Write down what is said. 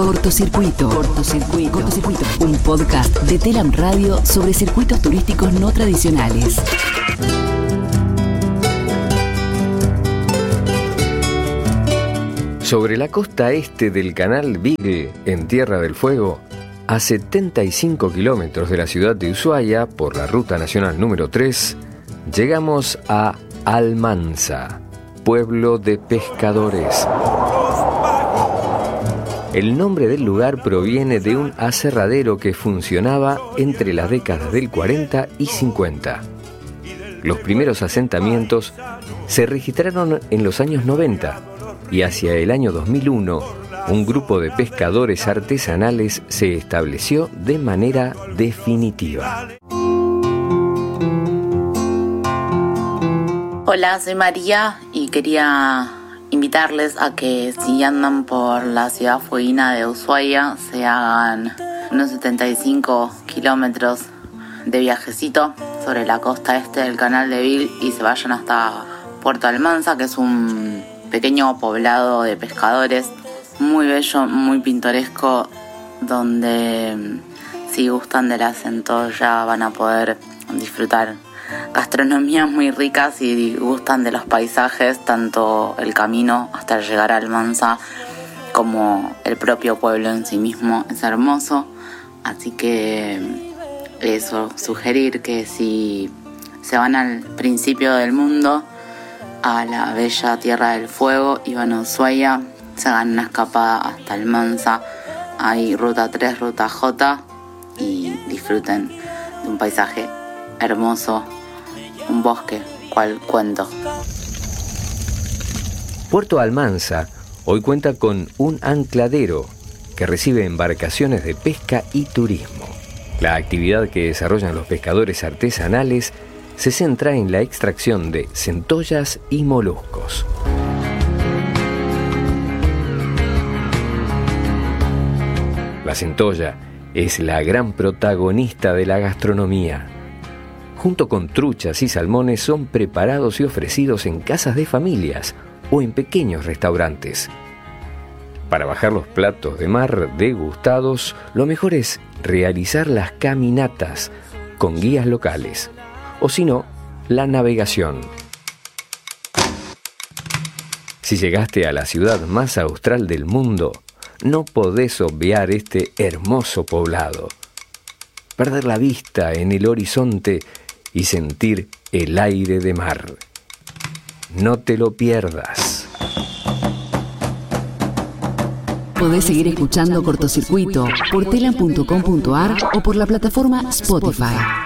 Cortocircuito. Un podcast de Telam Radio sobre circuitos turísticos no tradicionales. Sobre la costa este del canal Beagle, en Tierra del Fuego, a 75 kilómetros de la ciudad de Ushuaia, por la ruta nacional número 3, llegamos a Almanza, pueblo de pescadores. El nombre del lugar proviene de un aserradero que funcionaba entre las décadas del 40 y 50. Los primeros asentamientos se registraron en los años 90 y hacia el año 2001 un grupo de pescadores artesanales se estableció de manera definitiva. Hola, soy María y quería invitarles a que si andan por la ciudad fueguina de Ushuaia se hagan unos 75 kilómetros de viajecito sobre la costa este del canal de Beagle y se vayan hasta Puerto Almanza, que es un pequeño poblado de pescadores muy bello, muy pintoresco, donde si gustan de la centolla van a poder disfrutar gastronomías muy ricas y gustan de los paisajes, tanto el camino hasta llegar a Almanza como el propio pueblo en sí mismo es hermoso. Así que eso, sugerir que si se van al principio del mundo, a la bella Tierra del Fuego y van a Ushuaia, se hagan una escapada hasta Almanza. Hay ruta 3, ruta J, y disfruten de un paisaje hermoso, un bosque, cual cuento. Puerto Almanza hoy cuenta con un ancladero que recibe embarcaciones de pesca y turismo. La actividad que desarrollan los pescadores artesanales se centra en la extracción de centollas y moluscos. La centolla es la gran protagonista de la gastronomía. Junto con truchas y salmones son preparados y ofrecidos en casas de familias o en pequeños restaurantes. Para bajar los platos de mar degustados, lo mejor es realizar las caminatas con guías locales, o si no, la navegación. Si llegaste a la ciudad más austral del mundo, no podés obviar este hermoso poblado. Perder la vista en el horizonte y sentir el aire de mar. No te lo pierdas. Podés seguir escuchando Cortocircuito por telam.com.ar o por la plataforma Spotify.